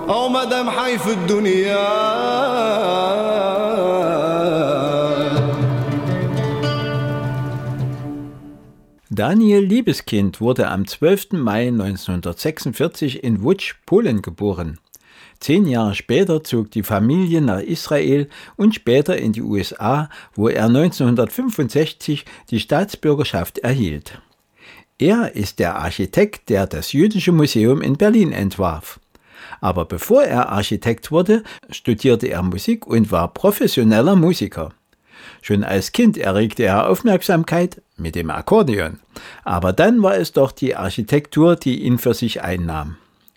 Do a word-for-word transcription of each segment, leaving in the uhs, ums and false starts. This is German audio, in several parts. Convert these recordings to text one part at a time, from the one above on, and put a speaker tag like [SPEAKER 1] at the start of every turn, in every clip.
[SPEAKER 1] أو مدام حي في الدنيا.
[SPEAKER 2] Daniel Liebeskind wurde am zwölften Mai neunzehnhundertsechsundvierzig in Łódź, Polen geboren. Zehn Jahre später zog die Familie nach Israel und später in die U S A, wo er neunzehnhundertfünfundsechzig die Staatsbürgerschaft erhielt. Er ist der Architekt, der das Jüdische Museum in Berlin entwarf. Aber bevor er Architekt wurde, studierte er Musik und war professioneller Musiker. Schon als Kind erregte er Aufmerksamkeit mit dem Akkordeon, aber dann war es doch die Architektur, die ihn für sich einnahm.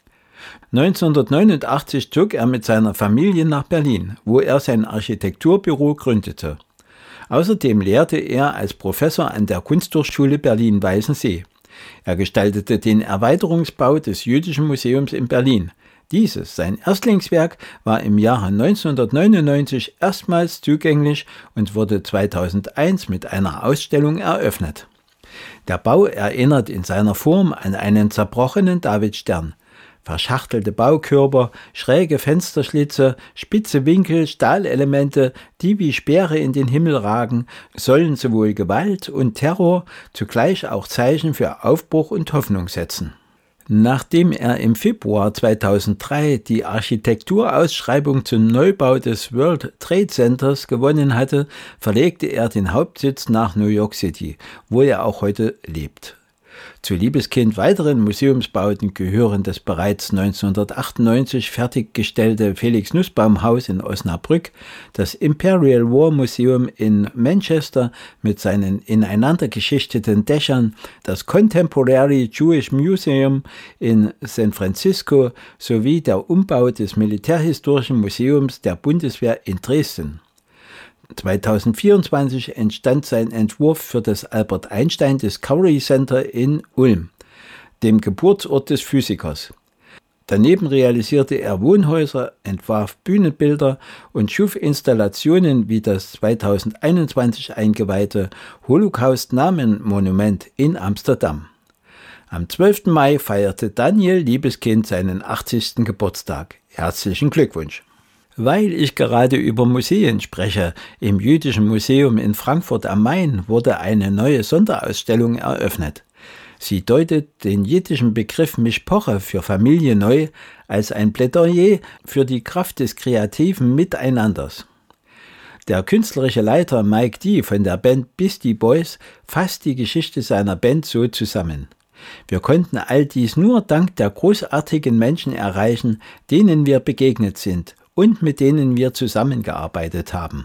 [SPEAKER 2] neunzehnhundertneunundachtzig zog er mit seiner Familie nach Berlin, wo er sein Architekturbüro gründete. Außerdem lehrte er als Professor an der Kunsthochschule Berlin-Weißensee. Er gestaltete den Erweiterungsbau des Jüdischen Museums in Berlin. Dieses, sein Erstlingswerk, war im Jahre neunzehnhundertneunundneunzig erstmals zugänglich und wurde zweitausendeins mit einer Ausstellung eröffnet. Der Bau erinnert in seiner Form an einen zerbrochenen Davidstern. Verschachtelte Baukörper, schräge Fensterschlitze, spitze Winkel, Stahlelemente, die wie Speere in den Himmel ragen, sollen sowohl Gewalt und Terror, zugleich auch Zeichen für Aufbruch und Hoffnung setzen. Nachdem er im Februar zweitausenddrei die Architekturausschreibung zum Neubau des World Trade Centers gewonnen hatte, verlegte er den Hauptsitz nach New York City, wo er auch heute lebt. Zu Liebeskind weiteren Museumsbauten gehören das bereits neunzehnhundertachtundneunzig fertiggestellte Felix-Nussbaum-Haus in Osnabrück, das Imperial War Museum in Manchester mit seinen ineinander geschichteten Dächern, das Contemporary Jewish Museum in San Francisco sowie der Umbau des Militärhistorischen Museums der Bundeswehr in Dresden. zweitausendvierundzwanzig entstand sein Entwurf für das Albert Einstein Discovery Center in Ulm, dem Geburtsort des Physikers. Daneben realisierte er Wohnhäuser, entwarf Bühnenbilder und schuf Installationen wie das zweitausendeinundzwanzig eingeweihte Holocaust-Namen-Monument in Amsterdam. Am zwölften Mai feierte Daniel Liebeskind seinen achtzigsten Geburtstag. Herzlichen Glückwunsch! Weil ich gerade über Museen spreche, im Jüdischen Museum in Frankfurt am Main wurde eine neue Sonderausstellung eröffnet. Sie deutet den jiddischen Begriff Mishpoche für Familie neu als ein Plädoyer für die Kraft des kreativen Miteinanders. Der künstlerische Leiter Mike D. von der Band Beastie Boys fasst die Geschichte seiner Band so zusammen: Wir konnten all dies nur dank der großartigen Menschen erreichen, denen wir begegnet sind und mit denen wir zusammengearbeitet haben.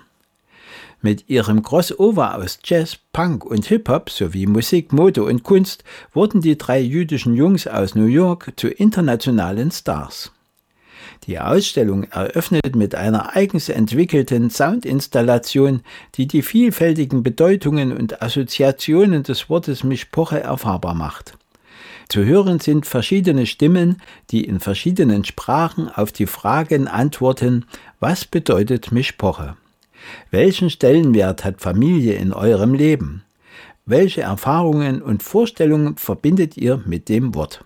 [SPEAKER 2] Mit ihrem Crossover aus Jazz, Punk und Hip-Hop sowie Musik, Mode und Kunst wurden die drei jüdischen Jungs aus New York zu internationalen Stars. Die Ausstellung eröffnet mit einer eigens entwickelten Soundinstallation, die die vielfältigen Bedeutungen und Assoziationen des Wortes Mishpoche erfahrbar macht. Zu hören sind verschiedene Stimmen, die in verschiedenen Sprachen auf die Fragen antworten: Was bedeutet Mishpoche? Welchen Stellenwert hat Familie in eurem Leben? Welche Erfahrungen und Vorstellungen verbindet ihr mit dem Wort?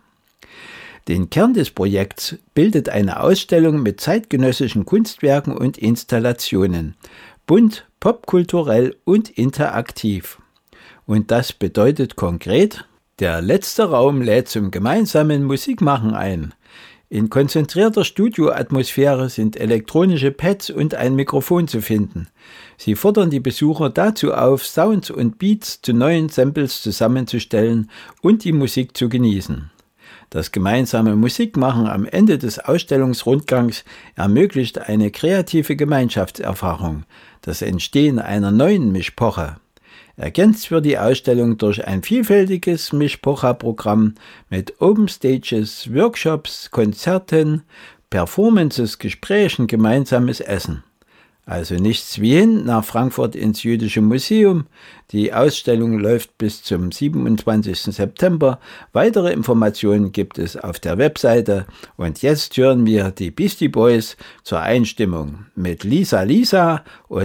[SPEAKER 2] Den Kern des Projekts bildet eine Ausstellung mit zeitgenössischen Kunstwerken und Installationen, bunt, popkulturell und interaktiv. Und das bedeutet konkret: Der letzte Raum lädt zum gemeinsamen Musikmachen ein. In konzentrierter Studioatmosphäre sind elektronische Pads und ein Mikrofon zu finden. Sie fordern die Besucher dazu auf, Sounds und Beats zu neuen Samples zusammenzustellen und die Musik zu genießen. Das gemeinsame Musikmachen am Ende des Ausstellungsrundgangs ermöglicht eine kreative Gemeinschaftserfahrung, das Entstehen einer neuen Mishpoche. Ergänzt wird die Ausstellung durch ein vielfältiges Mishpocha-Programm mit Open Stages, Workshops, Konzerten, Performances, Gesprächen, gemeinsames Essen. Also nichts wie hin nach Frankfurt ins Jüdische Museum. Die Ausstellung läuft bis zum siebenundzwanzigsten September. Weitere Informationen gibt es auf der Webseite. Und jetzt hören wir die Beastie Boys zur Einstimmung mit Lisa Lisa und